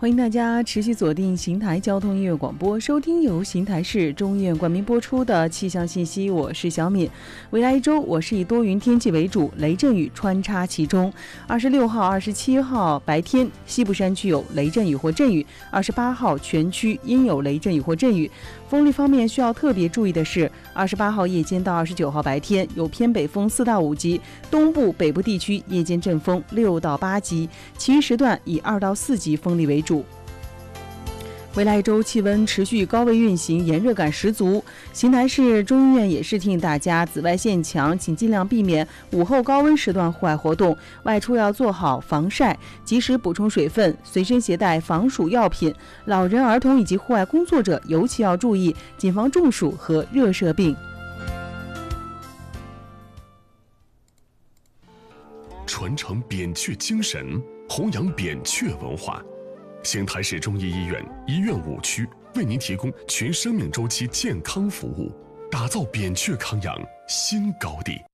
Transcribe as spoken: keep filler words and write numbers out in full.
欢迎大家持续锁定邢台交通音乐广播，收听由邢台市中医院冠名播出的气象信息。我是小敏。未来一周，我是以多云天气为主，雷阵雨穿插其中。二十六号、二十七号白天，西部山区有雷阵雨或阵雨；二十八号全区阴有雷阵雨或阵雨。风力方面需要特别注意的是，二十八号夜间到二十九号白天有偏北风四到五级，东部、北部地区夜间阵风六到八级，其余时段以二到四级风力为主。未来一周气温持续高位运行，炎热感十足。邢台市中医院也是提醒大家，紫外线强，请尽量避免午后高温时段户外活动，外出要做好防晒，及时补充水分，随身携带防暑药品。老人、儿童以及户外工作者尤其要注意，谨防中暑和热射病。 传承扁鹊精神，弘扬扁鹊文化。邢台市中医医院医院五区为您提供全生命周期健康服务，打造扁鹊康养新高地。